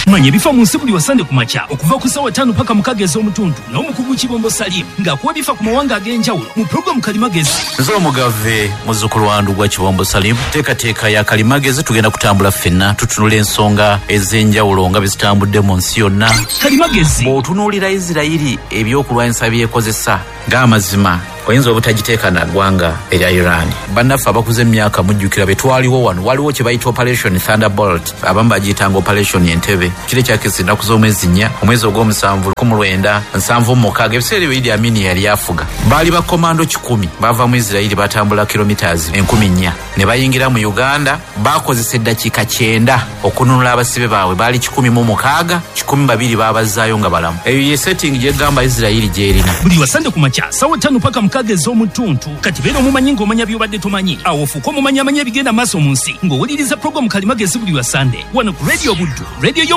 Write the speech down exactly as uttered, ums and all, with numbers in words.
manya bifa mu nsi buli wasande ku makya okuva ku ssaawa ttaano paka mukagezi omutundu n'omukugu Kibombo Salim ng'akuwa bifa ku mawanga ag'enjawulo mu programu Kalimagezi. Nze omugave muzzukulu wandu gwa Kibombo Salim, teekateeka ya Kalimagezi tugenda kutambula ffenna tutunula ensonga ez'enjawulo nga bizitambudde mu nsi yonna. Kalimagezi bw'otunuulira Isirayiri ebyokulwanyisa byekozesa ng'amazima oyinza obutagiteeka na ggwanga erya Iran. Bannaffe abakuze emyaka mujjukira betwaliwo wano waliwo kye bayita Operation Thunderbolt, abamu bagiyitanga Operation Entebbe. Kiri kyakisa ennaku z'omwezi nnya omwezi ogw'omusanvu lukumi lwenda nsanvu mukaaga ebiseera ebyo Idi Amin yali afuga. Baali bakomando kikumi bava mu Isirayiri batambula kilometers enkumi nnya ne bayingira mu Uganda. Bakozesa eddakiika kyenda okununula abasibe baabwe baali kikumi mu mukaaga, kikumi babiri baabazaayo nga balamu. Eyo ye setting gyegamba Isirayiri gyerina. Buli wasande ku makya ssaawa ttaano paka mukagezi omutuntu kati beera omumanyi ng'omanya byobadde tomanyi. Awo ofuuka omumanyamanya ebigenda maaso mu nsi ng'owuliriza programu Kalimagezi buli wasande wano ku Radio Buddu, radio